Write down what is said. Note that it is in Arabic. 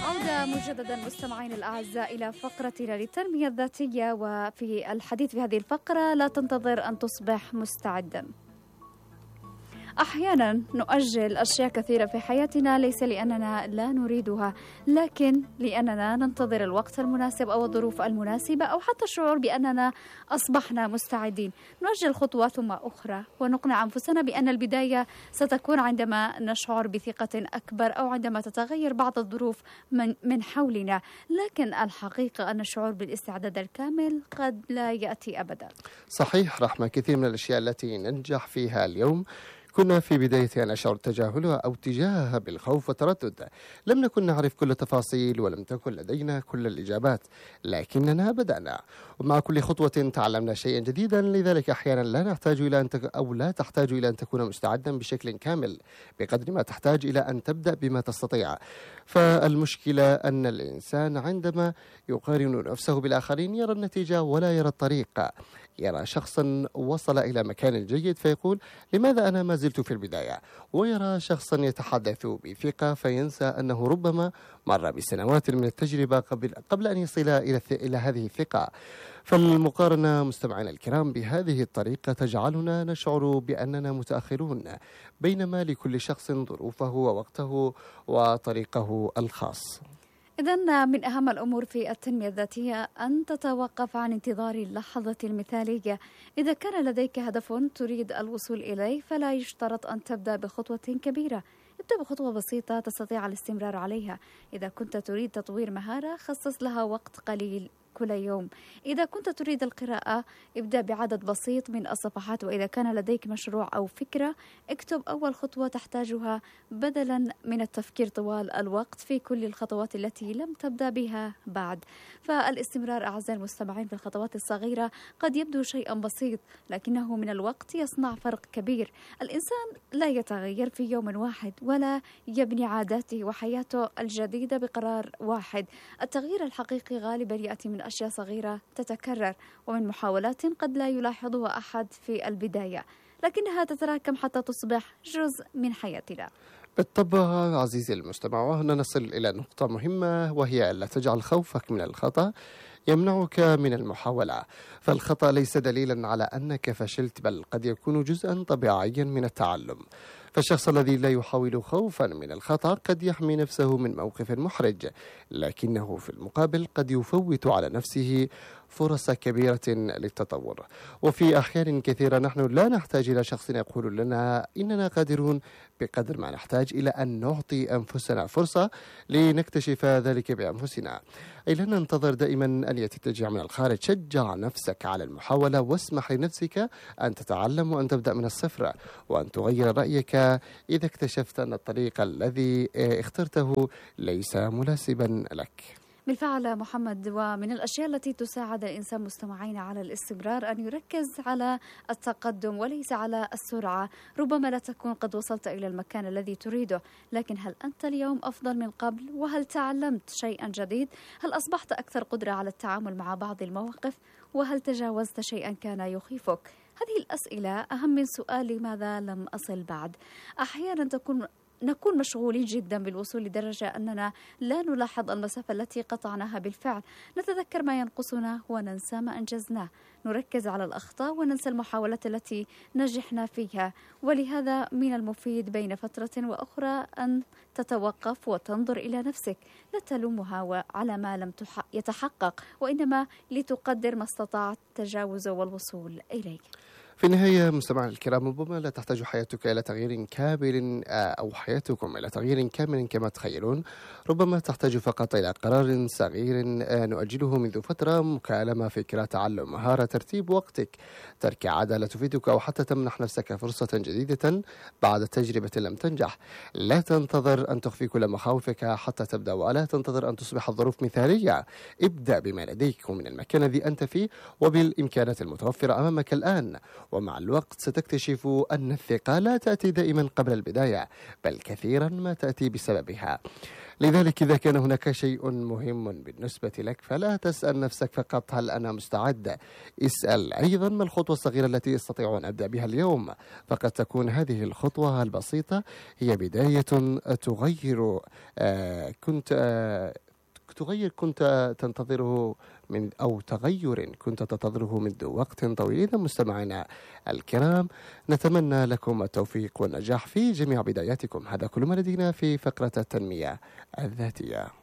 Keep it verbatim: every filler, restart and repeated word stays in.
عودة مجددا مستمعين الأعزاء إلى فقرتنا للتنمية الذاتية، وفي الحديث في هذه الفقرة لا تنتظر أن تصبح مستعدا. أحيانا نؤجل أشياء كثيرة في حياتنا ليس لأننا لا نريدها، لكن لأننا ننتظر الوقت المناسب أو الظروف المناسبة أو حتى الشعور بأننا أصبحنا مستعدين. نؤجل خطوة ثم أخرى ونقنع أنفسنا بأن البداية ستكون عندما نشعر بثقة أكبر أو عندما تتغير بعض الظروف من, من حولنا، لكن الحقيقة أن الشعور بالاستعداد الكامل قد لا يأتي أبدا. صحيح رحمة، كثير من الأشياء التي ننجح فيها اليوم كنا في بدايتها نشعر تجاهلها أو تجاهها بالخوف والتردد. لم نكن نعرف كل التفاصيل ولم تكن لدينا كل الإجابات، لكننا بدأنا، ومع كل خطوة تعلمنا شيئا جديدا. لذلك أحيانا لا نحتاج إلى أن تك... أو لا تحتاج إلى أن تكون مستعدا بشكل كامل بقدر ما تحتاج إلى أن تبدأ بما تستطيع. فالمشكلة أن الإنسان عندما يقارن نفسه بالآخرين يرى النتيجة ولا يرى الطريق. يرى شخصا وصل إلى مكان جيد فيقول لماذا أنا ما زلت في البداية، ويرى شخصا يتحدث بثقة فينسى أنه ربما مر بسنوات من التجربة قبل, قبل أن يصل إلى, إلى هذه الثقة. فالمقارنة مستمعينا الكرام بهذه الطريقة تجعلنا نشعر بأننا متأخرون، بينما لكل شخص ظروفه ووقته وطريقه الخاص. إذن من أهم الأمور في التنمية الذاتية أن تتوقف عن انتظار اللحظة المثالية. إذا كان لديك هدف تريد الوصول إليه فلا يشترط أن تبدأ بخطوة كبيرة، ابدأ بخطوة بسيطة تستطيع الاستمرار عليها. إذا كنت تريد تطوير مهارة خصص لها وقت قليل كل يوم. إذا كنت تريد القراءة ابدأ بعدد بسيط من الصفحات. وإذا كان لديك مشروع أو فكرة اكتب أول خطوة تحتاجها بدلا من التفكير طوال الوقت في كل الخطوات التي لم تبدأ بها بعد. فالاستمرار أعزائي المستمعين في الخطوات الصغيرة قد يبدو شيئا بسيط، لكنه من الوقت يصنع فرق كبير. الإنسان لا يتغير في يوم واحد ولا يبني عاداته وحياته الجديدة بقرار واحد. التغيير الحقيقي غالبا يأتي من أشياء صغيرة تتكرر ومن محاولات قد لا يلاحظها أحد في البداية، لكنها تتراكم حتى تصبح جزء من حياتنا. بالطبع عزيزي المستمع، وهنا نصل إلى نقطة مهمة، وهي ألا تجعل خوفك من الخطأ يمنعك من المحاولة. فالخطأ ليس دليلا على أنك فشلت، بل قد يكون جزءا طبيعيا من التعلم. فالشخص الذي لا يحاول خوفا من الخطأ قد يحمي نفسه من موقف محرج، لكنه في المقابل قد يفوت على نفسه فرص كبيرة للتطور. وفي أحيان كثيرة نحن لا نحتاج إلى شخص يقول لنا إننا قادرون بقدر ما نحتاج إلى أن نعطي أنفسنا فرصة لنكتشف ذلك بأنفسنا. أي لا ننتظر دائما أن يأتي التشجيع من الخارج. شجع نفسك على المحاولة واسمح لنفسك أن تتعلم وأن تبدأ من الصفر، وأن تغير رأيك إذا اكتشفت أن الطريق الذي اخترته ليس مناسبا لك. بالفعل محمد، ومن الأشياء التي تساعد الإنسان مستمعين على الاستمرار أن يركز على التقدم وليس على السرعة. ربما لا تكون قد وصلت إلى المكان الذي تريده، لكن هل أنت اليوم أفضل من قبل؟ وهل تعلمت شيئا جديد؟ هل أصبحت أكثر قدرة على التعامل مع بعض المواقف؟ وهل تجاوزت شيئا كان يخيفك؟ هذه الأسئلة أهم من سؤال لماذا لم أصل بعد. أحيانا تكون نكون مشغولين جدا بالوصول لدرجة أننا لا نلاحظ المسافة التي قطعناها بالفعل. نتذكر ما ينقصنا وننسى ما أنجزناه. نركز على الأخطاء وننسى المحاولات التي نجحنا فيها. ولهذا من المفيد بين فترة وأخرى أن تتوقف وتنظر إلى نفسك، لا تلومها على ما لم يتحقق، وإنما لتقدر ما استطعت تجاوزه والوصول إليه. في النهاية مستمعينا الكرام، ربما لا تحتاج حياتك إلى تغيير كامل أو حياتكم إلى تغيير كامل كما تخيلون. ربما تحتاج فقط إلى قرار صغير نؤجله منذ فترة، مكالمة، فكرة، تعلم مهارة، ترتيب وقتك، ترك عادة لا تفيدك، أو حتى تمنح نفسك فرصة جديدة بعد تجربة لم تنجح. لا تنتظر أن تخفي كل مخاوفك حتى تبدأ، ولا تنتظر أن تصبح الظروف مثالية. ابدأ بما لديك ومن المكان الذي أنت فيه وبالإمكانات المتوفرة أمامك الآن، ومع الوقت ستكتشف أن الثقة لا تأتي دائما قبل البداية، بل كثيرا ما تأتي بسببها. لذلك إذا كان هناك شيء مهم بالنسبة لك فلا تسأل نفسك فقط هل أنا مستعد، اسأل أيضا ما الخطوة الصغيرة التي أستطيع أن أبدأ بها اليوم. فقد تكون هذه الخطوة البسيطة هي بداية تغير آه كنت آه تغير كنت تنتظره من أو تغير كنت تنتظره منذ وقت طويل. إذا مستمعينا الكرام، نتمنى لكم التوفيق والنجاح في جميع بداياتكم. هذا كل ما لدينا في فقرة التنمية الذاتية.